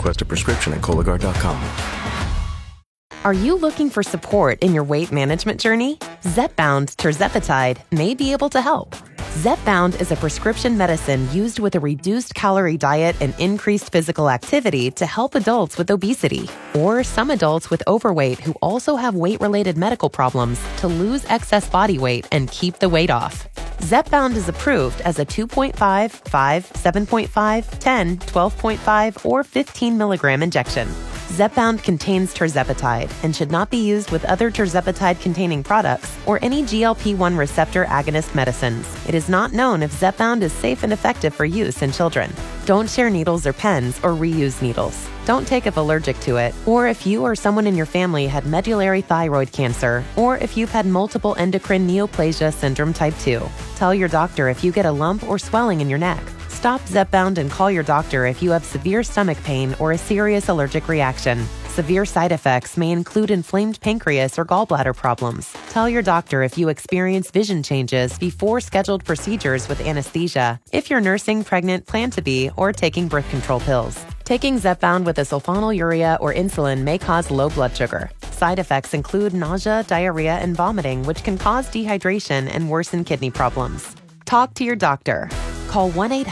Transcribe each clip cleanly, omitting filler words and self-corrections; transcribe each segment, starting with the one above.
Request a prescription at Cologuard.com. Are you looking for support in your weight management journey? Zepbound tirzepatide may be able to help. Zepbound is a prescription medicine used with a reduced calorie diet and increased physical activity to help adults with obesity or some adults with overweight who also have weight-related medical problems to lose excess body weight and keep the weight off. Zepbound is approved as a 2.5, 5, 7.5, 10, 12.5, or 15 milligram injection. Zepbound contains tirzepatide and should not be used with other tirzepatide-containing products or any GLP-1 receptor agonist medicines. It is not known if Zepbound is safe and effective for use in children. Don't share needles or pens or reuse needles. Don't take if allergic to it, or if you or someone in your family had medullary thyroid cancer, or if you've had multiple endocrine neoplasia syndrome type 2. Tell your doctor if you get a lump or swelling in your neck. Stop Zepbound and call your doctor if you have severe stomach pain or a serious allergic reaction. Severe side effects may include inflamed pancreas or gallbladder problems. Tell your doctor if you experience vision changes before scheduled procedures with anesthesia, if you're nursing, pregnant, plan to be, or taking birth control pills. Taking Zepbound with a sulfonylurea or insulin may cause low blood sugar. Side effects include nausea, diarrhea, and vomiting, which can cause dehydration and worsen kidney problems. Talk to your doctor. Call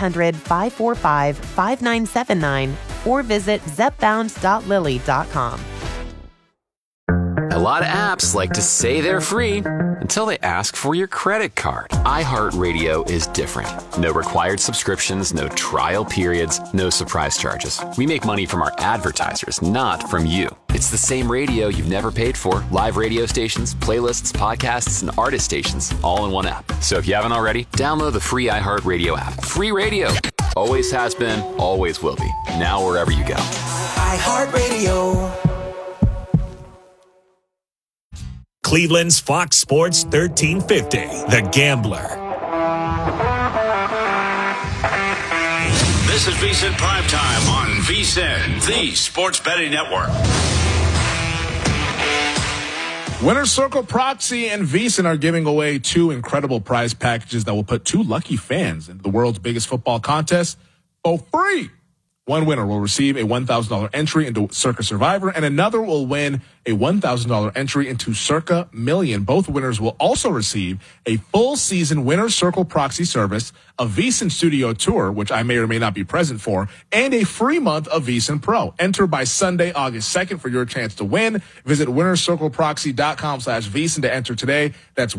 1-800-545-5979 or visit zepbound.lily.com. A lot of apps like to say they're free until they ask for your credit card. iHeartRadio is different. No required subscriptions, no trial periods, no surprise charges. We make money from our advertisers, not from you. It's the same radio you've never paid for. Live radio stations, playlists, podcasts, and artist stations all in one app. So if you haven't already, download the free iHeartRadio app. Free radio. Always has been, always will be. Now wherever you go. iHeartRadio. Cleveland's Fox Sports 1350, The Gambler. This is VSiN Primetime on VSiN, the Sports Betting Network. Winner's Circle Proxy and VSiN are giving away two incredible prize packages that will put two lucky fans into the world's biggest football contest for free. One winner will receive a $1,000 entry into Circa Survivor, and another will win a $1,000 entry into Circa Million. Both winners will also receive a full season Winner's Circle Proxy service, a VSiN Studio Tour, which I may or may not be present for, and a free month of VSiN Pro. Enter by Sunday, August 2nd for your chance to win. Visit winnercircleproxy.com/VSiN to enter today. That's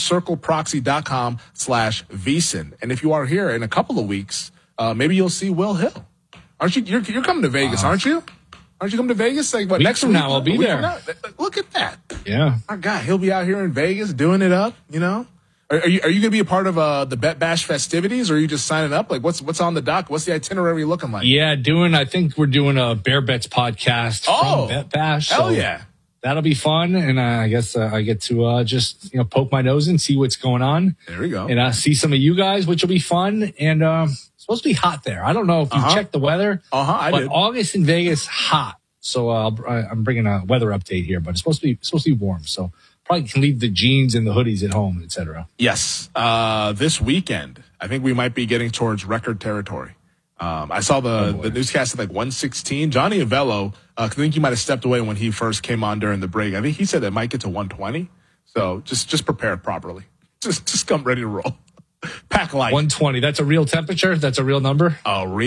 winnercircleproxy.com/VSiN. And if you are here in a couple of weeks, maybe you'll see Will Hill. Aren't you? You're coming to Vegas, aren't you? Aren't you coming to Vegas? Like, what, next week from now, I'll be there. Look at that. Yeah. My God, he'll be out here in Vegas doing it up. You know, are you going to be a part of the Bet Bash festivities, or are you just signing up? Like, what's on the dock? What's the itinerary looking like? Yeah, I think we're doing a Bear Bets podcast from Bet Bash. Hell yeah. That'll be fun, and I guess I get to just poke my nose and see what's going on. There we go. And see some of you guys, which will be fun. And it's supposed to be hot there. I don't know if you checked the weather. I but did. August in Vegas, hot. So I'm bringing a weather update here, but it's supposed to be warm. So probably can leave the jeans and the hoodies at home, etc. Yes. This weekend, I think we might be getting towards record territory. I saw the newscast at like 116. Johnny Avello, I think he might have stepped away when he first came on during the break. I think he said it might get to 120. So just prepare properly. Just come ready to roll. Pack light. 120. That's a real temperature? That's a real number?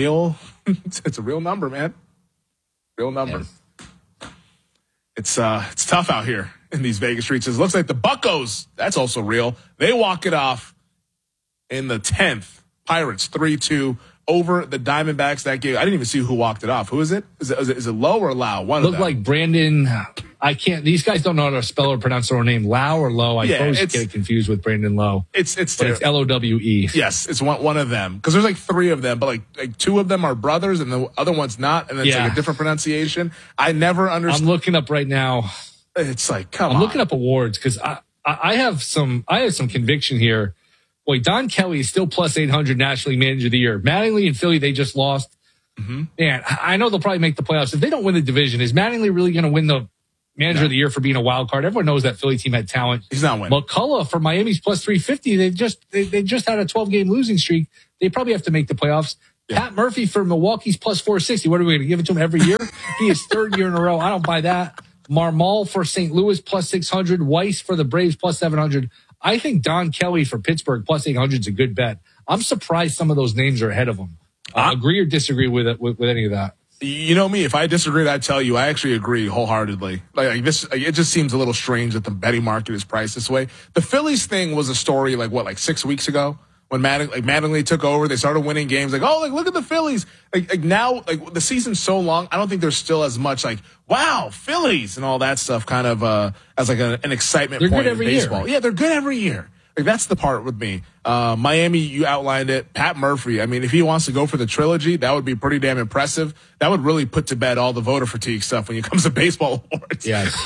It's a real number, man. Real number. Yeah. It's tough out here in these Vegas streets. It looks like the Buccos, that's also real. They walk it off in the 10th. Pirates 3-2 over the Diamondbacks. That game, I didn't even see who walked it off. Who is it? Is it Lowe or Lau? One Looked of them. like Brandon. I can't. These guys don't know how to spell or pronounce their own name. Lau or Lowe. I always get confused with Brandon Lowe. It's Lowe. Yes, it's one of them because there's like three of them, but like two of them are brothers and the other one's not, and then it's like a different pronunciation. I never understood. I'm looking up right now. It's like come on. I'm looking up awards because I have some conviction here. Boy, Don Kelly is still plus 800 National League Manager of the Year. Mattingly and Philly, they just lost. Mm-hmm. Man, I know they'll probably make the playoffs. If they don't win the division, is Mattingly really going to win the Manager of the Year for being a wild card? Everyone knows that Philly team had talent. He's not winning. McCullough for Miami's plus 350. They just had a 12-game losing streak. They probably have to make the playoffs. Pat Murphy for Milwaukee's plus 460. What are we going to give it to him every year? He is third year in a row. I don't buy that. Marmol for St. Louis plus 600. Weiss for the Braves plus 700. I think Don Kelly for Pittsburgh plus 800 is a good bet. I'm surprised some of those names are ahead of him. Agree or disagree with any of that? You know me, if I disagree, I'd tell you I actually agree wholeheartedly. Like this, it just seems a little strange that the betting market is priced this way. The Phillies thing was a story like 6 weeks ago when Mattingly took over. They started winning games. Look at the Phillies. Now, the season's so long. I don't think there's still as much wow, Phillies and all that stuff kind of as an excitement point in baseball. Year. Yeah, they're good every year. That's the part with me. Miami, you outlined it. Pat Murphy, I mean, if he wants to go for the trilogy, that would be pretty damn impressive. That would really put to bed all the voter fatigue stuff when it comes to baseball awards. Yes.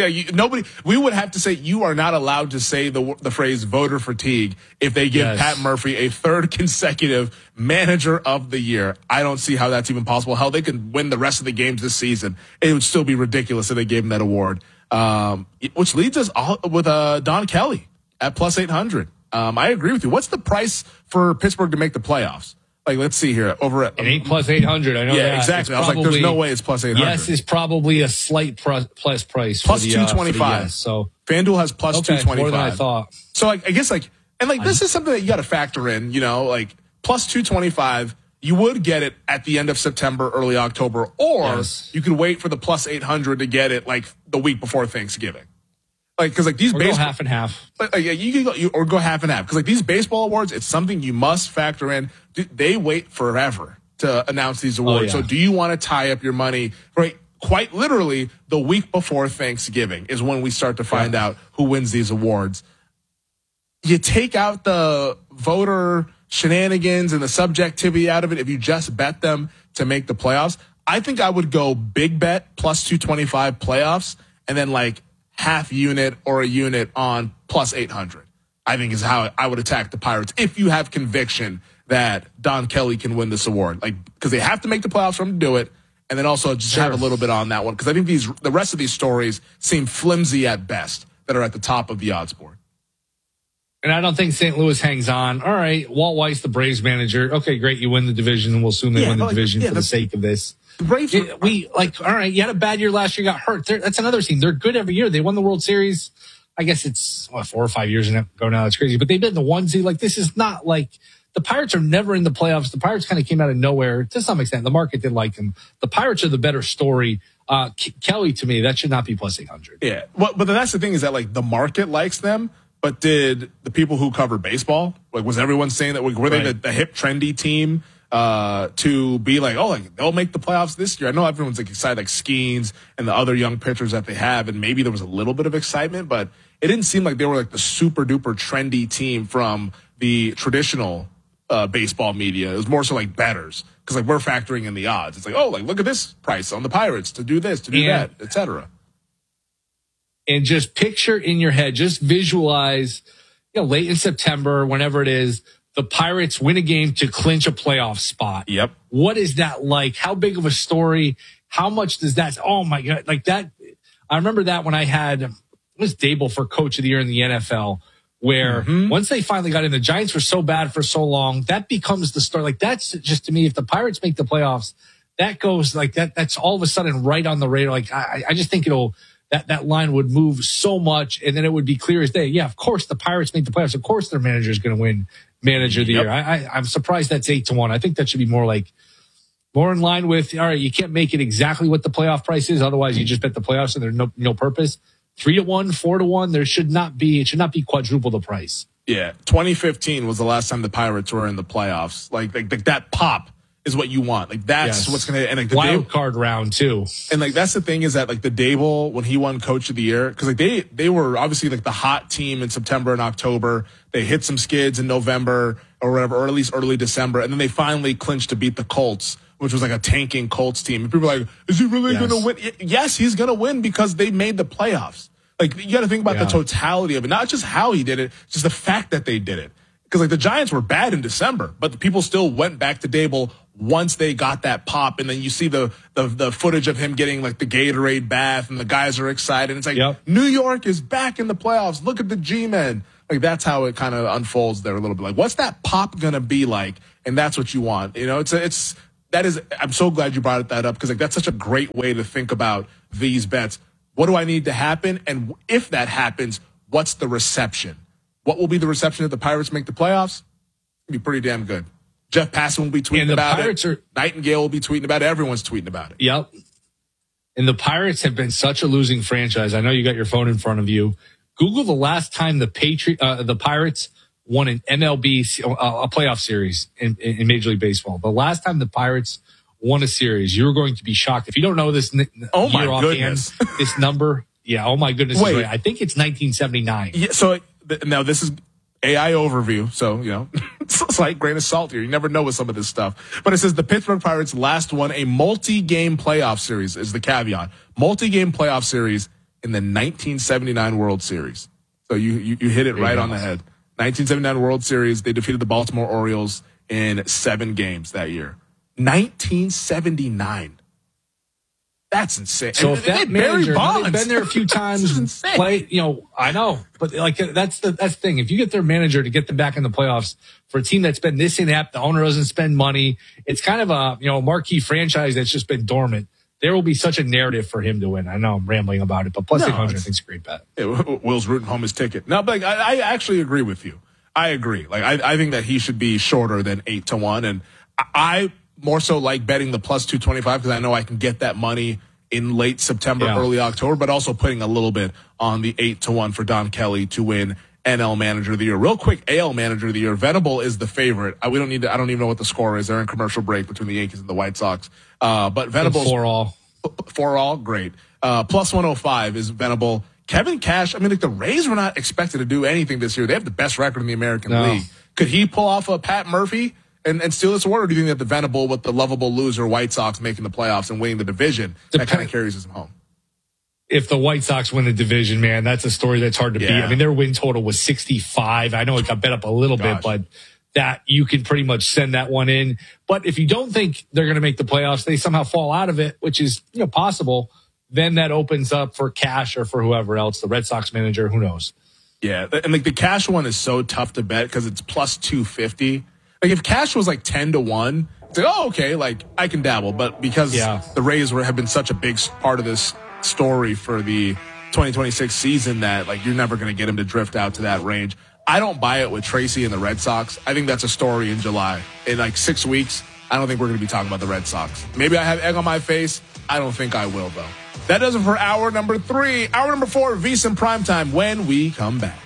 We would have to say you are not allowed to say the phrase voter fatigue if they give Pat Murphy a third consecutive manager of the year. I don't see how that's even possible. Hell, they could win the rest of the games this season. It would still be ridiculous if they gave him that award. Which leads us with Don Kelly at plus 800. I agree with you. What's the price for Pittsburgh to make the playoffs? Let's see here. Over at it ain't plus 800. I know that. Yeah, exactly. I was there's no way it's plus 800. Yes is probably a slight plus price. Plus 225. So FanDuel has plus 225. More than I thought. So I guess this is something that you got to factor in. Plus 225. You would get it at the end of September, early October, or you could wait for the plus 800 to get it the week before Thanksgiving. Because these or baseball, go half and half. You can go, or go half and half. Because these baseball awards, it's something you must factor in. They wait forever to announce these awards. So do you want to tie up your money? Right, quite literally, the week before Thanksgiving is when we start to find out who wins these awards. You take out the voter shenanigans and the subjectivity out of it if you just bet them to make the playoffs. I think I would go big bet plus 225 playoffs and then half unit or a unit on plus 800, I think is how I would attack the Pirates if you have conviction that Don Kelly can win this award. Because they have to make the playoffs for him to do it, and then also just have a little bit on that one. Because I think the rest of these stories seem flimsy at best that are at the top of the odds board. And I don't think St. Louis hangs on. All right, Walt Weiss, the Braves manager. Okay, great, you win the division, and we'll assume they win the division for the sake of this. The Braves all right, you had a bad year last year, got hurt. That's another team. They're good every year. They won the World Series. I guess it's 4 or 5 years ago now. It's crazy. But they've been the 1 seed. This is not the Pirates are never in the playoffs. The Pirates kind of came out of nowhere to some extent. The market didn't like them. The Pirates are the better story. Kelly, to me, that should not be plus 800. Yeah. But that's the thing is that the market likes them. But did the people who cover baseball, was everyone saying that were they the hip trendy team? To be they'll make the playoffs this year. I know everyone's excited, Skeens and the other young pitchers that they have, and maybe there was a little bit of excitement, but it didn't seem like they were the super duper trendy team from the traditional baseball media. It was more so bettors because we're factoring in the odds. It's look at this price on the Pirates to do this, to do that, etc. And just picture in your head, just visualize, late in September, whenever it is, the Pirates win a game to clinch a playoff spot. Yep. What is that like? How big of a story? How much does that? Oh my God. That. I remember that when I had, it was Dable for coach of the year in the NFL, where once they finally got in, the Giants were so bad for so long. That becomes the story. That's just to me, if the Pirates make the playoffs, that goes that's all of a sudden right on the radar. I just think that line would move so much, and then it would be clear as day. Yeah, of course the Pirates make the playoffs. Of course their manager is going to win manager of the year. I'm surprised that's 8-1. I think that should be more in line with, all right, you can't make it exactly what the playoff price is. Otherwise you just bet the playoffs and there's no purpose. 3-1, 4-1. It should not be quadruple the price. Yeah. 2015 was the last time the Pirates were in the playoffs. That pop is what you want. That's what's going to, and the wild card round too. And that's the thing is that the Dable, when he won coach of the year, because they were obviously the hot team in September and October. They hit some skids in November or whatever, or at least early December. And then they finally clinched to beat the Colts, which was a tanking Colts team. And people are is he really going to win? Yes, he's going to win because they made the playoffs. You got to think about the totality of it, not just how he did it, just the fact that they did it. Because the Giants were bad in December, but the people still went back to Dable once they got that pop. And then you see the footage of him getting the Gatorade bath, and the guys are excited. It's New York is back in the playoffs. Look at the G-Men. That's how it kind of unfolds there a little bit. What's that pop going to be like and that's what you want. You know, I'm so glad you brought that up, because like that's such a great way to think about these bets. What do I need to happen? And if that happens, what's the reception? What will be the reception if the Pirates make the playoffs? It'll be pretty damn good. Jeff Passan will be tweeting about it. Nightingale will be tweeting about it. Everyone's tweeting about it. Yep. And the Pirates have been such a losing franchise. I know you got your phone in front of you. Google the last time the Pirates won an MLB, a playoff series in Major League Baseball. The last time the Pirates won a series, you're going to be shocked. If you don't know this year offhand, this number, oh my goodness. Wait. I think it's 1979. Yeah, so now this is AI overview, so, you know, it's a slight grain of salt here. You never know with some of this stuff. But it says the Pittsburgh Pirates last won a multi-game playoff series, is the caveat. Multi-game playoff series in the 1979 World Series. So you hit it right on the head. 1979 World Series, they defeated the Baltimore Orioles in 7 games that year. 1979. That's insane. So if that manager, they've been there a few times, I know, but like that's the thing. If you get their manager to get them back in the playoffs for a team that's been this inept, the owner doesn't spend money. It's kind of a marquee franchise that's just been dormant. There will be such a narrative for him to win. I know I'm rambling about it, but plus 800 I think it's a great bet. Will's rooting home his ticket. No, but I actually agree with you. I agree. Like I think that he should be shorter than 8-1, and I more so like betting the plus 225 because I know I can get that money in late September, early October, but also putting a little bit on the 8-1 for Don Kelly to win NL Manager of the Year. Real quick, AL Manager of the Year. Venable is the favorite. I don't even know what the score is. They're in commercial break between the Yankees and the White Sox. But Venable 4-all, great. Plus 105 is Venable. Kevin Cash, I mean, like the Rays were not expected to do anything this year. They have the best record in the American League. Could he pull off a Pat Murphy and steal this award, or do you think that the Venable with the lovable loser White Sox making the playoffs and winning the division, that kind of carries us home? If the White Sox win the division, man, that's a story that's hard to beat. I mean, their win total was 65. I know it got bet up a little bit, but that you can pretty much send that one in. But if you don't think they're going to make the playoffs, they somehow fall out of it, which is possible, then that opens up for Cash or for whoever else, the Red Sox manager, who knows? Yeah, and like the Cash one is so tough to bet because it's plus 250. Like if Cash was like 10-1, it's like, oh, okay, like I can dabble. But because the Rays have been such a big part of this story for the 2026 season that like you're never going to get him to drift out to that range. I don't buy it with Tracy and the Red Sox. I think that's a story in July. In like 6 weeks, I don't think we're going to be talking about the Red Sox. Maybe I have egg on my face. I don't think I will, though. That does it for hour number 3. Hour number 4, VSiN Primetime, when we come back.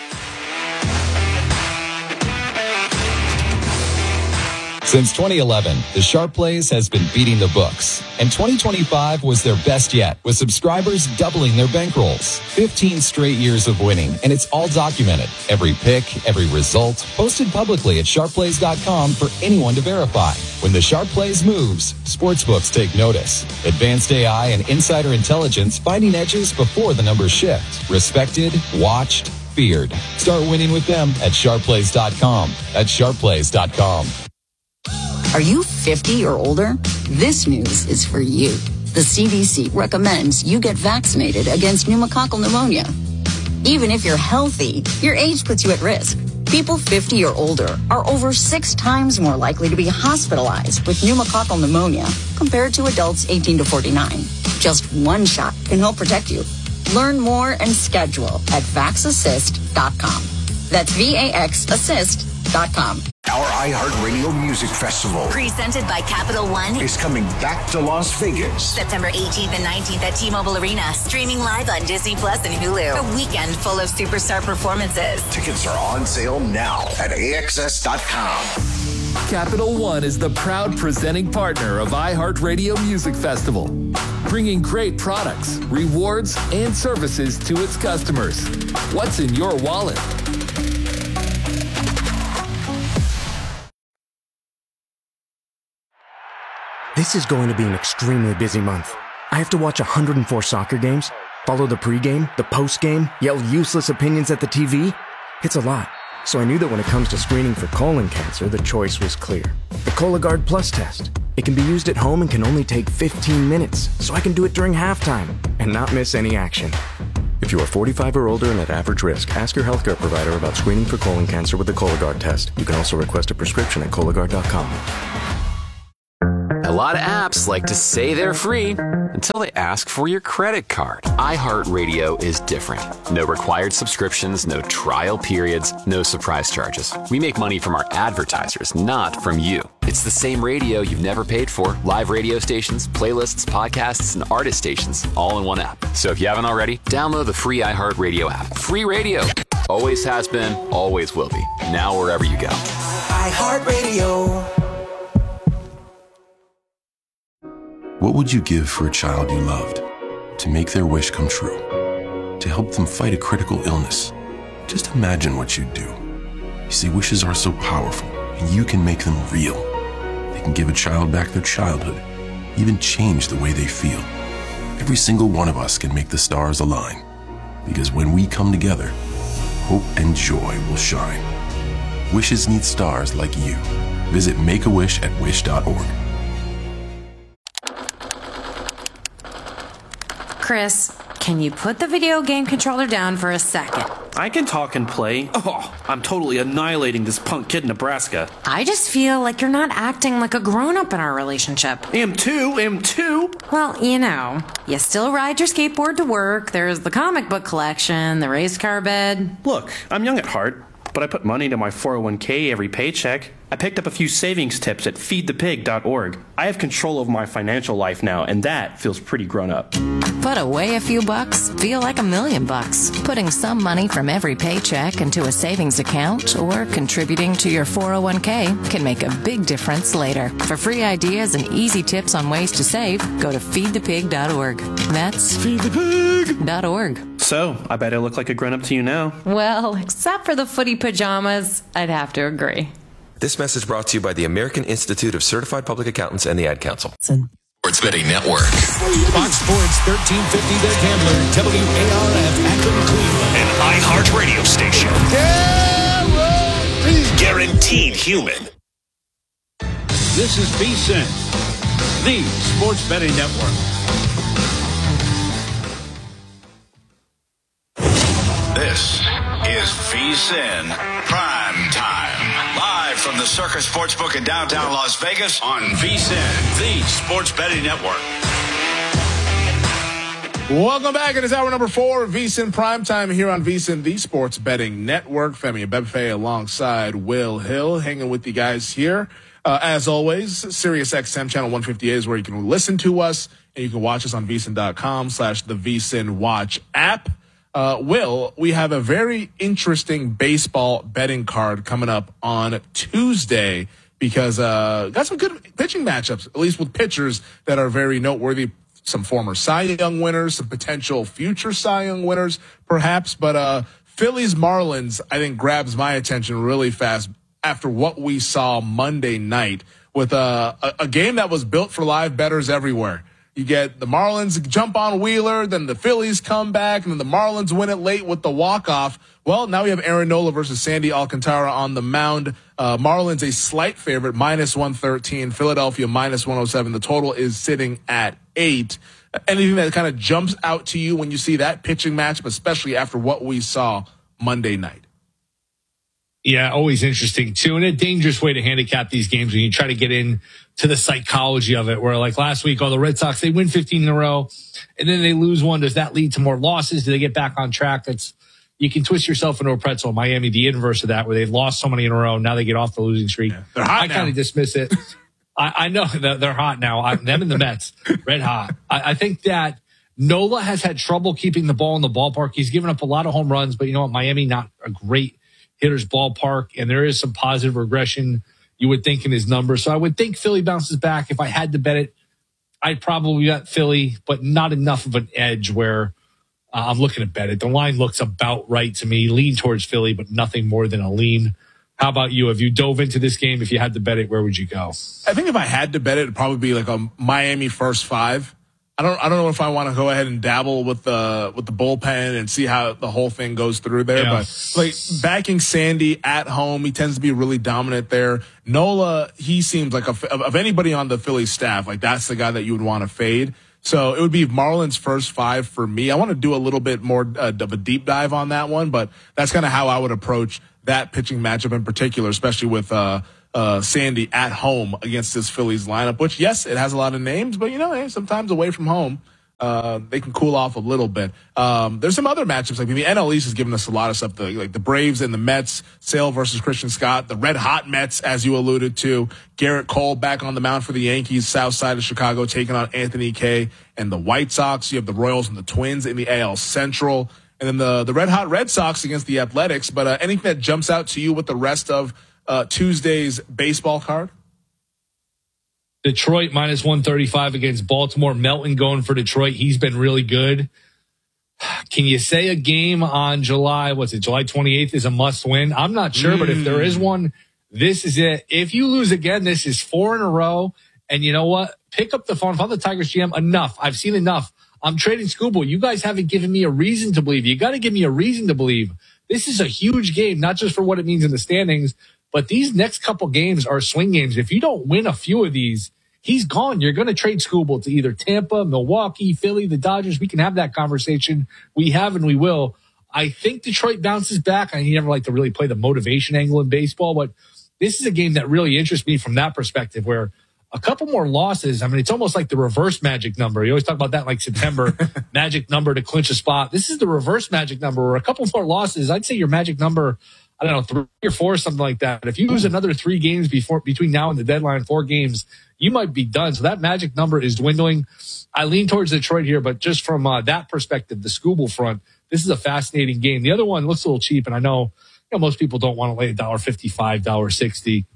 Since 2011, the Sharp Plays has been beating the books, and 2025 was their best yet, with subscribers doubling their bankrolls. 15 straight years of winning, and it's all documented. Every pick, every result, posted publicly at sharpplays.com for anyone to verify. When the Sharp Plays moves, sportsbooks take notice. Advanced AI and insider intelligence finding edges before the numbers shift. Respected, watched, feared. Start winning with them at sharpplays.com. That's sharpplays.com. Are you 50 or older? This news is for you. The CDC recommends you get vaccinated against pneumococcal pneumonia. Even if you're healthy, your age puts you at risk. People 50 or older are over 6 times more likely to be hospitalized with pneumococcal pneumonia compared to adults 18 to 49. Just one shot can help protect you. Learn more and schedule at vaxassist.com. That's VAXassist.com. Our iHeartRadio Music Festival, presented by Capital One, is coming back to Las Vegas. September 18th and 19th at T-Mobile Arena. Streaming live on Disney Plus and Hulu. A weekend full of superstar performances. Tickets are on sale now at AXS.com. Capital One is the proud presenting partner of iHeartRadio Music Festival, bringing great products, rewards, and services to its customers. What's in your wallet? This is going to be an extremely busy month. I have to watch 104 soccer games, follow the pregame, the postgame, yell useless opinions at the TV. It's a lot. So I knew that when it comes to screening for colon cancer, the choice was clear. The Cologuard Plus test. It can be used at home and can only take 15 minutes, so I can do it during halftime and not miss any action. If you are 45 or older and at average risk, ask your healthcare provider about screening for colon cancer with the Cologuard test. You can also request a prescription at Cologuard.com. A lot of apps like to say they're free until they ask for your credit card. iHeartRadio is different. No required subscriptions, no trial periods, no surprise charges. We make money from our advertisers, not from you. It's the same radio you've never paid for. Live radio stations, playlists, podcasts, and artist stations all in one app. So if you haven't already, download the free iHeartRadio app. Free radio. Always has been, always will be. Now wherever you go. iHeartRadio. What would you give for a child you loved? To make their wish come true? To help them fight a critical illness? Just imagine what you'd do. You see, wishes are so powerful, and you can make them real. They can give a child back their childhood, even change the way they feel. Every single one of us can make the stars align. Because when we come together, hope and joy will shine. Wishes need stars like you. Visit makeawish@wish.org. Chris, can you put the video game controller down for a second? I can talk and play. Oh, I'm totally annihilating this punk kid in Nebraska. I just feel like you're not acting like a grown-up in our relationship. Am too. Well, you still ride your skateboard to work, there's the comic book collection, the race car bed. Look, I'm young at heart, but I put money into my 401k every paycheck. I picked up a few savings tips at feedthepig.org. I have control over my financial life now, and that feels pretty grown up. Put away a few bucks, feel like $1 million. Putting some money from every paycheck into a savings account or contributing to your 401k can make a big difference later. For free ideas and easy tips on ways to save, go to feedthepig.org. That's feedthepig.org. So, I bet I look like a grown-up to you now. Well, except for the footy pajamas, I'd have to agree. This message brought to you by the American Institute of Certified Public Accountants and the Ad Council. Sports Betting Network. Fox Sports 1350 The Gambler, WARF Akron, Cleveland, an iHeart radio station. Guaranteed human. This is VSiN, the Sports Betting Network. This is VSiN Prime Time. Live from the Circus Sportsbook in downtown Las Vegas on VSiN, the Sports Betting Network. Welcome back. It is hour number 4 of VSiN Primetime here on VSiN, the Sports Betting Network. Femi Abebefe alongside Will Hill, hanging with you guys here. As always, Sirius XM channel 158 is where you can listen to us, and you can watch us on VSiN.com/the VSiN Watch app. Will, we have a very interesting baseball betting card coming up on Tuesday because got some good pitching matchups, at least with pitchers that are very noteworthy. Some former Cy Young winners, some potential future Cy Young winners, perhaps. But Phillies Marlins, I think, grabs my attention really fast after what we saw Monday night with a game that was built for live bettors everywhere. You get the Marlins jump on Wheeler, then the Phillies come back, and then the Marlins win it late with the walk-off. Well, now we have Aaron Nola versus Sandy Alcantara on the mound. Marlins a slight favorite, -113. Philadelphia -107. The total is sitting at 8. Anything that kind of jumps out to you when you see that pitching matchup, especially after what we saw Monday night? Yeah, always interesting too, and a dangerous way to handicap these games when you try to get in to the psychology of it, where like last week, the Red Sox, they win 15 in a row and then they lose one. Does that lead to more losses? Do they get back on track? You can twist yourself into a pretzel. Miami, the inverse of that, where they've lost so many in a row. Now they get off the losing streak. Yeah, they're hot. I kind of dismiss it. I know that they're hot now. Them and the Mets, red hot. I think that Nola has had trouble keeping the ball in the ballpark. He's given up a lot of home runs, but you know what? Miami, not a great hitter's ballpark, and there is some positive regression, you would think, in his numbers. So I would think Philly bounces back. If I had to bet it, I'd probably bet Philly, but not enough of an edge where I'm looking to bet it. The line looks about right to me. Lean towards Philly, but nothing more than a lean. How about you? Have you dove into this game? If you had to bet it, where would you go? I think if I had to bet it, it'd probably be like a Miami first 5. I don't know if I want to go ahead and dabble with the bullpen and see how the whole thing goes through there. Yeah. But like backing Sandy at home, he tends to be really dominant there. Nola, he seems like of anybody on the Phillies staff, like that's the guy that you would want to fade. So it would be Marlins first 5 for me. I want to do a little bit more of a deep dive on that one, but that's kind of how I would approach that pitching matchup in particular, especially with Sandy at home against this Phillies lineup, which, yes, it has a lot of names, but, hey, sometimes away from home, they can cool off a little bit. There's some other matchups. Like the NL East has given us a lot of stuff, like the Braves and the Mets, Sale versus Christian Scott, the red hot Mets, as you alluded to, Garrett Cole back on the mound for the Yankees, south side of Chicago, taking on Anthony Kay and the White Sox. You have the Royals and the Twins in the AL Central, and then the red hot Red Sox against the Athletics. But anything that jumps out to you with the rest of Tuesday's baseball card? Detroit minus 135 against Baltimore. Melton going for Detroit. He's been really good. Can you say a game on July 28th is a must win? I'm not sure, but if there is one, this is it. If you lose again, this is 4 in a row. And you know what? Pick up the phone. If I'm the Tigers GM, enough. I've seen enough. I'm trading Scooble. You guys haven't given me a reason to believe. You got to give me a reason to believe. This is a huge game, not just for what it means in the standings, but these next couple games are swing games. If you don't win a few of these, he's gone. You're going to trade Scooble to either Tampa, Milwaukee, Philly, the Dodgers. We can have that conversation. We have and we will. I think Detroit bounces back. I never like to really play the motivation angle in baseball, but this is a game that really interests me from that perspective, where a couple more losses. I mean, it's almost like the reverse magic number. You always talk about that like September, magic number to clinch a spot. This is the reverse magic number, where a couple more losses, I'd say your magic number, I don't know, 3 or 4, something like that. If you lose another 3 games between now and the deadline, 4 games, you might be done. So that magic number is dwindling. I lean towards Detroit here, but just from that perspective, the Scooble front, this is a fascinating game. The other one looks a little cheap, and I know, most people don't want to lay $1.55, $1.60.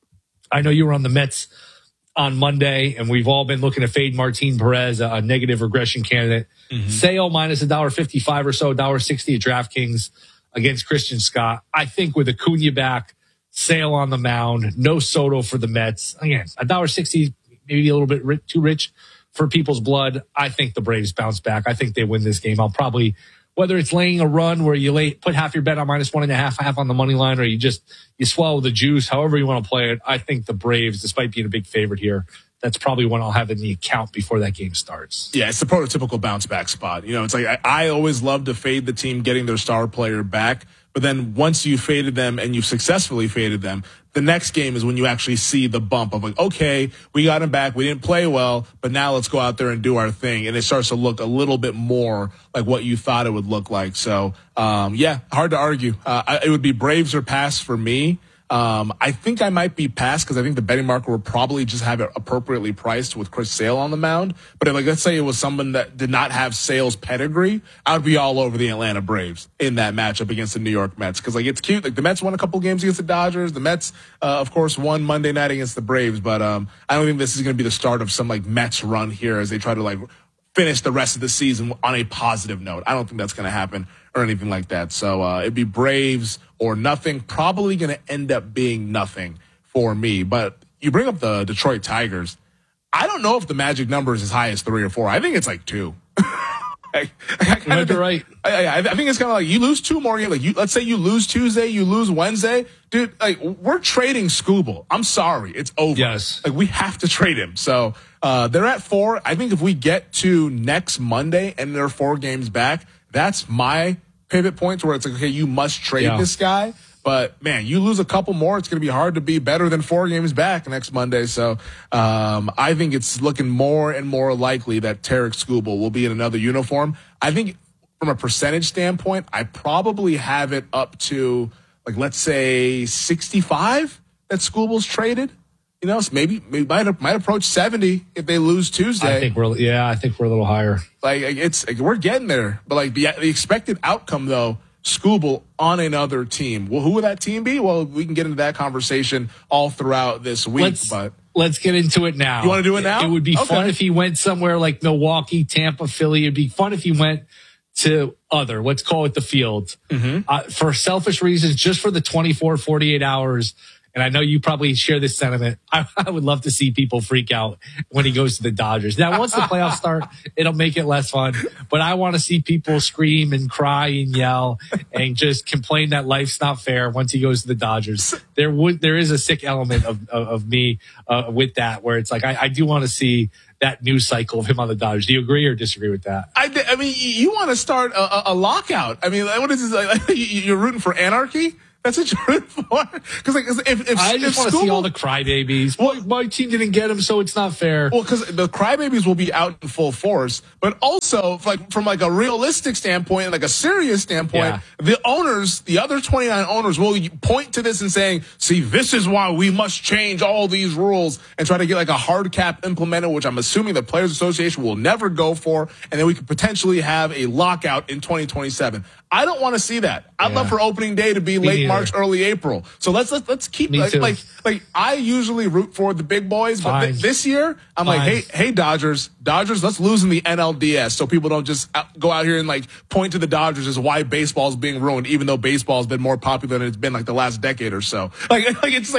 I know you were on the Mets on Monday, and we've all been looking to fade Martin Perez, a negative regression candidate. Sale minus $1.55 or so, $1.60 at DraftKings against Christian Scott. I think with Acuna back, Sale on the mound, no Soto for the Mets. Again, $1.60, maybe a little bit too rich for people's blood. I think the Braves bounce back. I think they win this game. I'll probably, whether it's laying a run where you put half your bet on minus 1.5, half on the money line, or you swallow the juice, however you want to play it. I think the Braves, despite being a big favorite here, that's probably one I'll have in the account before that game starts. Yeah, it's the prototypical bounce back spot. It's like I always love to fade the team getting their star player back. But then once you faded them and you've successfully faded them, the next game is when you actually see the bump of like, okay, we got him back. We didn't play well, but now let's go out there and do our thing. And it starts to look a little bit more like what you thought it would look like. So, hard to argue. It would be Braves or pass for me. I think I might be past because I think the betting market will probably just have it appropriately priced with Chris Sale on the mound. But let's say it was someone that did not have Sale's pedigree, I would be all over the Atlanta Braves in that matchup against the New York Mets. Because it's cute. Like the Mets won a couple games against the Dodgers. The Mets, of course, won Monday night against the Braves. But I don't think this is going to be the start of some Mets run here as they try to finish the rest of the season on a positive note. I don't think that's going to happen or anything like that. So it'd be Braves or nothing. Probably going to end up being nothing for me. But you bring up the Detroit Tigers. I don't know if the magic number is as high as 3 or 4. I think it's 2. You might be right. I think it's kind of you lose 2 more games. Let's say you lose Tuesday, you lose Wednesday. Dude, we're trading Scooble. I'm sorry. It's over. Yes. We have to trade him. So they're at 4. I think if we get to next Monday and they're 4 games back, that's my pivot point to where it's okay, you must trade this guy. But, man, you lose a couple more, it's going to be hard to be better than 4 games back next Monday. So I think it's looking more and more likely that Tarek Scooble will be in another uniform. I think from a percentage standpoint, I probably have it up to, let's say 65 that Scooble's traded. So maybe might approach 70 if they lose Tuesday. I think we're a little higher. We're getting there. But the expected outcome though, Scooble on another team. Well, who would that team be? Well, we can get into that conversation all throughout this week. Let's get into it now. You want to do it now? It would be fun if he went somewhere like Milwaukee, Tampa, Philly. It'd be fun if he went to let's call it the field. For selfish reasons, just for the 24, 48 hours. And I know you probably share this sentiment. I would love to see people freak out when he goes to the Dodgers. Now, once the playoffs start, it'll make it less fun. But I want to see people scream and cry and yell and just complain that life's not fair once he goes to the Dodgers. There is a sick element of me with that, where it's I do want to see that news cycle of him on the Dodgers. Do you agree or disagree with that? I mean, you want to start a lockout. I mean, what is this? Like, you're rooting for anarchy? That's what you're rooting for? Because if I just want to see all the crybabies. Well, my team didn't get him, so it's not fair. Well, because the crybabies will be out in full force, but also from a realistic standpoint and like a serious standpoint, the owners, the other 29 owners, will point to this and saying, "See, this is why we must change all these rules and try to get like a hard cap implemented," which I'm assuming the Players Association will never go for, and then we could potentially have a lockout in 2027. I don't want to see that. I'd love for opening day to be late March, early April. So let's keep like I usually root for the big boys, but this year I'm like, hey Dodgers, let's lose in the NLDS so people don't just go out here and like point to the Dodgers as why baseball is being ruined, even though baseball has been more popular than it's been like the last decade or so. Like it's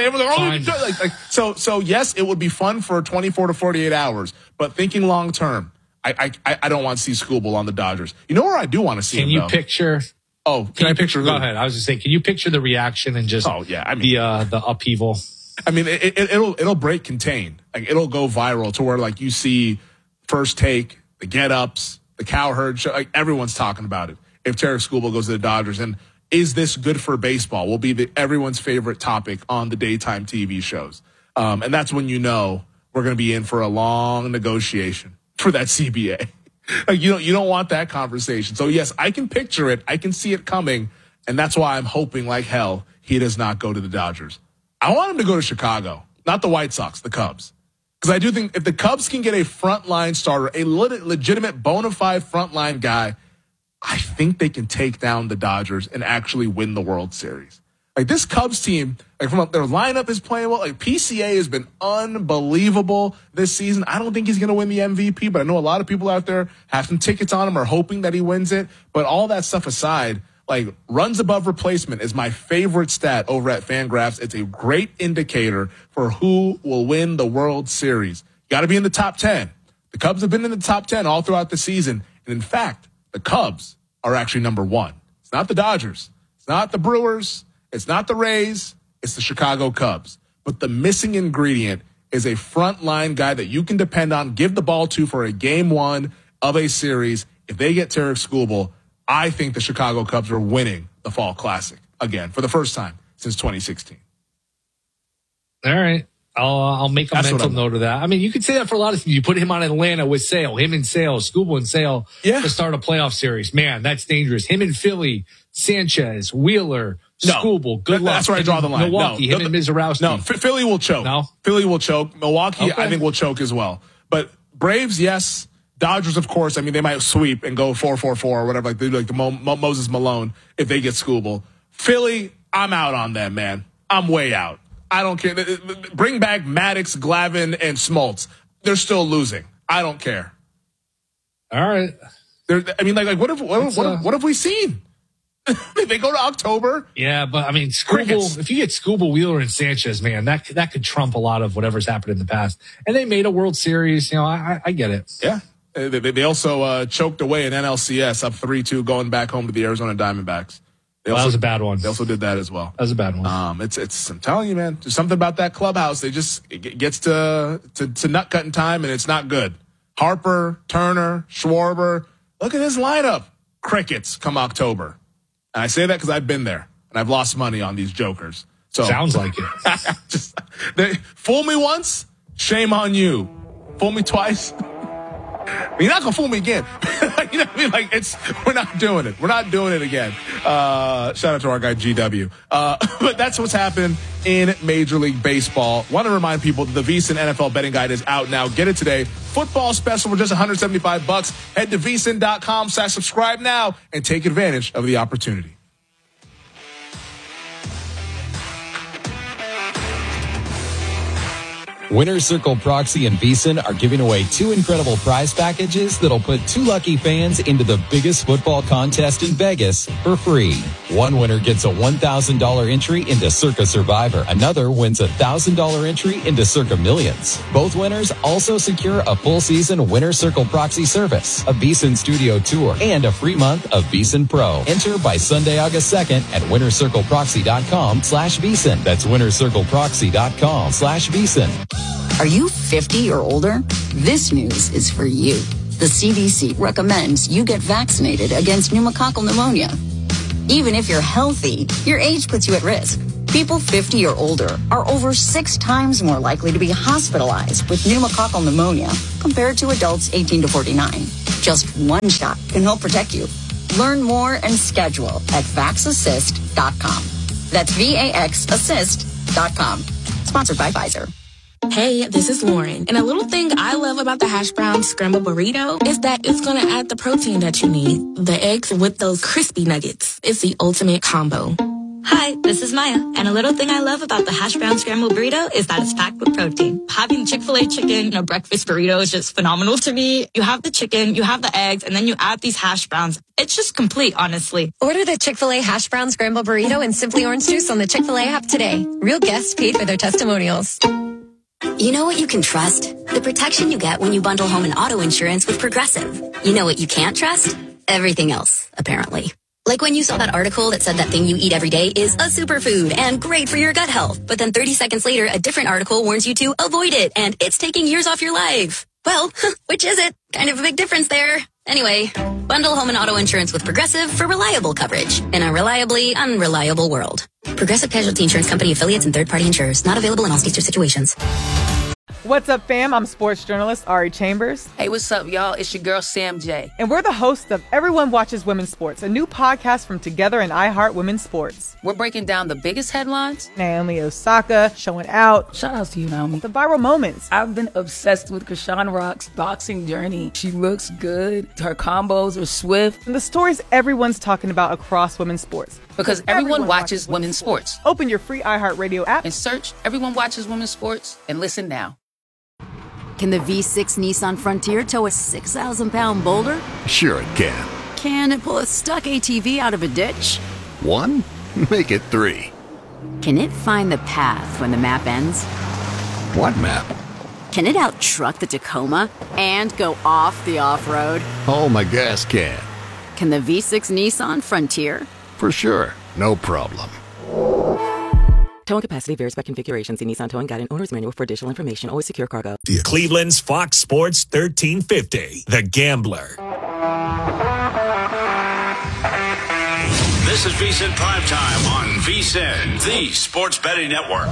like so yes, it would be fun for 24 to 48 hours, but thinking long term. I don't want to see Skubal on the Dodgers. You know where I do want to see him, though? Picture? Oh, can I picture? Go ahead. I was just saying, can you picture the reaction and just the upheaval? I mean, it'll break contain. Like it'll go viral to where like you see First Take, the Get Ups, the Cowherd show. Like everyone's talking about it. If Tarik Skubal goes to the Dodgers, and is this good for baseball? Will be everyone's favorite topic on the daytime TV shows, and that's when you know we're going to be in for a long negotiation for that CBA. Like you don't want that conversation. So yes, I can picture it. I can see it coming. And that's why I'm hoping like hell he does not go to the Dodgers. I want him to go to Chicago, not the White Sox, the Cubs. Because I do think if the Cubs can get a frontline starter, a legitimate bona fide frontline guy, I think they can take down the Dodgers and actually win the World Series. Like this Cubs team, like from their lineup is playing well. Like PCA has been unbelievable this season. I don't think he's going to win the MVP, but I know a lot of people out there have some tickets on him or hoping that he wins it. But all that stuff aside, like runs above replacement is my favorite stat over at Fangraphs. It's a great indicator for who will win the World Series. Got to be in the top 10. The Cubs have been in the top 10 all throughout the season. And in fact, the Cubs are actually number 1. It's not the Dodgers. It's not the Brewers. It's not the Rays, it's the Chicago Cubs. But the missing ingredient is a frontline guy that you can depend on, give the ball to for a game 1 of a series. If they get Tarik Skubal, I think the Chicago Cubs are winning the Fall Classic again for the first time since 2016. All right. I'll make a mental note of that. I mean, you could say that for a lot of things. You put him on Atlanta with Sale, him and Sale, Skubal and Sale to start a playoff series. Man, that's dangerous. Him and Philly, Sanchez, Wheeler, Skubal. Good luck. That's where I draw the line. Milwaukee, him and Mizorowski. No, Philly will choke. No? Philly will choke. Milwaukee, I think, will choke as well. But Braves, yes. Dodgers, of course. I mean, they might sweep and go 4-4-4 or whatever. Like they do, like the Moses Malone if they get Skubal. Philly, I'm out on them, man. I'm way out. I don't care. Bring back Maddox, Glavine, and Smoltz. They're still losing. I don't care. All right. I mean, like what have we seen? They go to October. Yeah, but I mean, Skubal, if you get Skubal, Wheeler, and Sanchez, man, that could trump a lot of whatever's happened in the past. And they made a World Series. You know, I get it. Yeah. They also choked away an NLCS up 3-2 going back home to the Arizona Diamondbacks. That was a bad one. They also did that as well. That was a bad one. It's I'm telling you, man, there's something about that clubhouse. It gets to nut cutting time and it's not good. Harper, Turner, Schwarber. Look at his lineup. Crickets come October. And I say that because I've been there and I've lost money on these jokers. So sounds like it. Fool me once, shame on you. Fool me twice. You're not gonna fool me again. You know what I mean? Like we're not doing it. We're not doing it again. Shout out to our guy GW. But that's what's happened in Major League Baseball. Want to remind people that the VSiN NFL betting guide is out now. Get it today. Football special for just $175. Head to vsin.com/subscribe now and take advantage of the opportunity. Winner's Circle Proxy and VSiN are giving away 2 incredible prize packages that'll put 2 lucky fans into the biggest football contest in Vegas for free. One winner gets a $1,000 entry into Circa Survivor. Another wins a $1,000 entry into Circa Millions. Both winners also secure a full season Winner's Circle Proxy service, a VSiN studio tour, and a free month of VSiN Pro. Enter by Sunday, August 2nd at winnercircleproxy.com/VSiN. That's winnercircleproxy.com/VSiN. Are you 50 or older? This news is for you. The CDC recommends you get vaccinated against pneumococcal pneumonia. Even if you're healthy, your age puts you at risk. People 50 or older are over 6 times more likely to be hospitalized with pneumococcal pneumonia compared to adults 18 to 49. Just one shot can help protect you. Learn more and schedule at vaxassist.com. That's VAXassist.com. Sponsored by Pfizer. Hey, this is Lauren. And a little thing I love about the hash brown scrambled burrito is that it's going to add the protein that you need. The eggs with those crispy nuggets. It's the ultimate combo. Hi, this is Maya. And a little thing I love about the hash brown scrambled burrito is that it's packed with protein. Having Chick-fil-A chicken in a breakfast burrito is just phenomenal to me. You have the chicken, you have the eggs, and then you add these hash browns. It's just complete, honestly. Order the Chick-fil-A hash brown scrambled burrito and Simply Orange Juice on the Chick-fil-A app today. Real guests paid for their testimonials. You know what you can trust? The protection you get when you bundle home and auto insurance with Progressive. You know what you can't trust? Everything else, apparently. Like when you saw that article that said that thing you eat every day is a superfood and great for your gut health. But then 30 seconds later, a different article warns you to avoid it and it's taking years off your life. Well, which is it? Kind of a big difference there. Anyway, bundle home and auto insurance with Progressive for reliable coverage in a reliably unreliable world. Progressive Casualty Insurance Company affiliates and third-party insurers. Not available in all states or situations. What's up, fam? I'm sports journalist Ari Chambers. Hey, what's up, y'all? It's your girl, Sam J. And we're the hosts of Everyone Watches Women's Sports, a new podcast from Together and iHeart Women's Sports. We're breaking down the biggest headlines. Naomi Osaka showing out. Shout out to you, Naomi. The viral moments. I've been obsessed with Krishan Rock's boxing journey. She looks good. Her combos are swift. And the stories everyone's talking about across women's sports. Because everyone watches women's sports. Open your free iHeartRadio app and search Everyone Watches Women's Sports and listen now. Can the V6 Nissan Frontier tow a 6,000-pound boulder? Sure it can. Can it pull a stuck ATV out of a ditch? 1? Make it 3. Can it find the path when the map ends? What map? Can it out-truck the Tacoma and go off the off-road? Oh, my gas can. Can the V6 Nissan Frontier? For sure. No problem. Towing capacity varies by configuration. See Nissan Towing Guide and Owner's Manual for additional information. Always secure cargo. Cleveland's Fox Sports 1350, The Gambler. This is VSiN Primetime on VSiN, the sports betting network.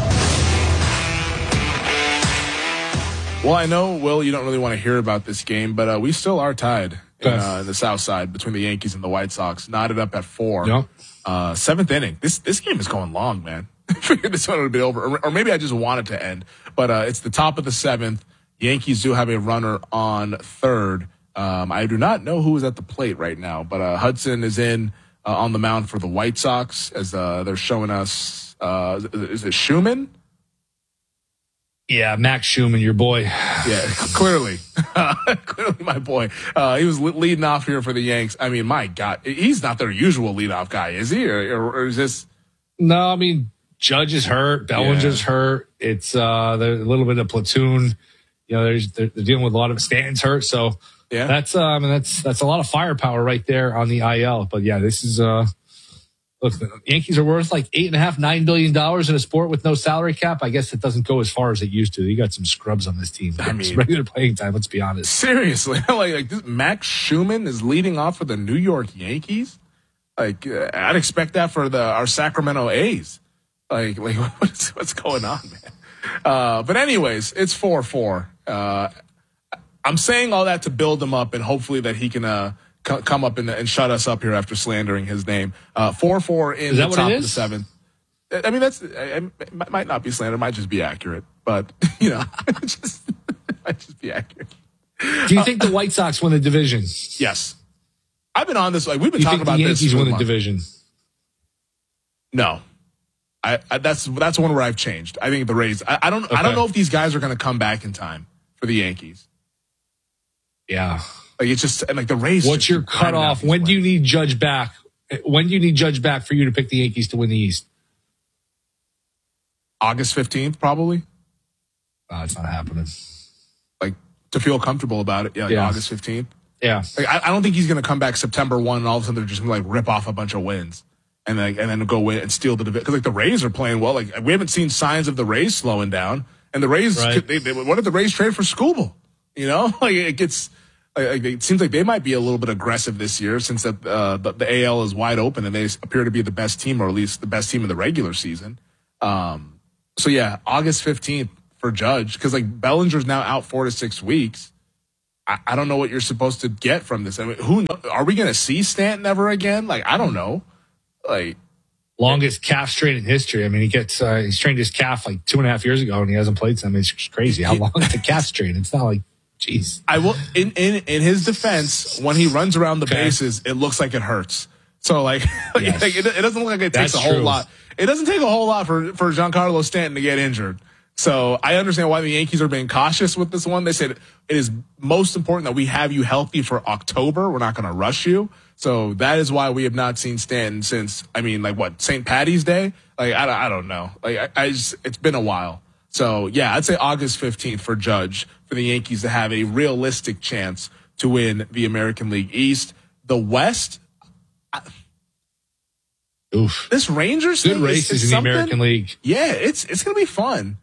Well, I know, Will, you don't really want to hear about this game, but we still are tied in the South Side between the Yankees and the White Sox, knotted up at 4. Yep. 7th inning. This game is going long, man. I figured this one would be over, or maybe I just want it to end. But it's the top of the 7th. Yankees do have a runner on 3rd. I do not know who is at the plate right now, but Hudson is in on the mound for the White Sox as they're showing us. Is it Schumann? Yeah, Max Schumann, your boy. Yeah, clearly. Clearly my boy. He was leading off here for the Yanks. I mean, my God, he's not their usual leadoff guy, is he? Or is this? No, I mean, Judge is hurt. Bellinger's hurt. It's there's a little bit of platoon. You know, they're dealing with a lot of Stanton's hurt. So yeah, that's a lot of firepower right there on the IL. But yeah, this is look, the Yankees are worth like $8.5-9 billion in a sport with no salary cap. I guess it doesn't go as far as it used to. You got some scrubs on this team. I mean, it's regular playing time. Let's be honest. Seriously, like this Max Schumann is leading off for the New York Yankees. Like I'd expect that for our Sacramento A's. Like what's going on, man? But anyways, it's 4-4. I'm saying all that to build him up and hopefully that he can come up and shut us up here after slandering his name. 4-4 in the top of the 7th. I mean, it might not be slander, it might just be accurate. But you know, it might just be accurate. Do you think the White Sox win the division? Yes. I've been on this. Like we've been talking about this. The Yankees win the division? No. That's one where I've changed. I think the Rays. I don't know if these guys are going to come back in time for the Yankees. Yeah, like it's just like the Rays. What's your cutoff? When do you need Judge back? When do you need Judge back for you to pick the Yankees to win the East? August 15th, probably. It's not happening. Like to feel comfortable about it. Yeah, like August 15th. Yeah, like, I don't think he's going to come back September 1 and all of a sudden they're just going to like rip off a bunch of wins. And then go win and steal the division. Because like the Rays are playing well. Like we haven't seen signs of the Rays slowing down. And the Rays, Right. what did the Rays trade for Skubal? You know, like it seems like they might be a little bit aggressive this year since the AL is wide open and they appear to be the best team, or at least the best team in the regular season. So yeah, August 15th for Judge, because like Bellinger's now out 4 to 6 weeks. I don't know what you're supposed to get from this. I mean, are we going to see Stanton ever again? Like, I don't know. Like, longest calf strain in history. I mean, he's trained his calf like 2.5 years ago and he hasn't played some. It's crazy how long it's a calf strain. It's not like, jeez. I will in his defense, when he runs around the bases, it looks like it hurts. So like, Yes. it doesn't look like it takes That's a whole true. lot. It doesn't take a whole lot for Giancarlo Stanton to get injured. So I understand why the Yankees are being cautious with this one. They said it is most important that we have you healthy for October. We're not going to rush you. So that is why we have not seen Stanton since, St. Patty's Day? Like, I don't know. Like, it's been a while. So yeah, I'd say August 15th for Judge, for the Yankees to have a realistic chance to win the American League East. The West, oof. This Rangers Good thing races is in the something. American League. Yeah, it's going to be fun.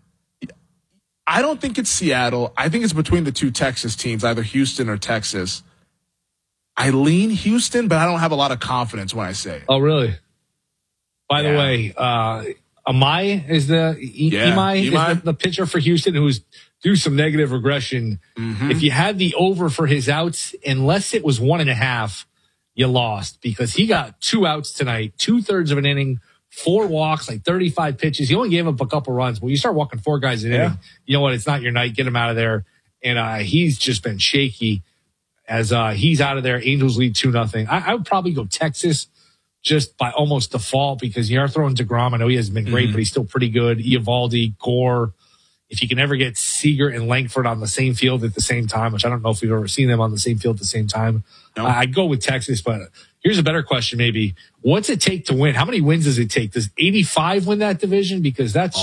I don't think it's Seattle. I think it's between the two Texas teams, either Houston or Texas. I lean Houston, but I don't have a lot of confidence when I say it. Oh, really? By the way, Imai is the pitcher for Houston who's due some negative regression. Mm-hmm. If you had the over for his outs, unless it was 1.5, you lost because he got 2 outs tonight, 2/3 of an inning, 4 walks, like 35 pitches. He only gave up a couple runs. When you start walking 4 guys an inning, you know what? It's not your night. Get him out of there. And he's just been shaky as he's out of there. Angels lead 2-0. I would probably go Texas just by almost default because you are throwing DeGrom. I know he hasn't been great, but he's still pretty good. Eovaldi, Gore. If you can ever get Seager and Langford on the same field at the same time, which I don't know if we've ever seen them on the same field at the same time, I'd go with Texas. But here's a better question maybe. What's it take to win? How many wins does it take? Does 85 win that division? Because that's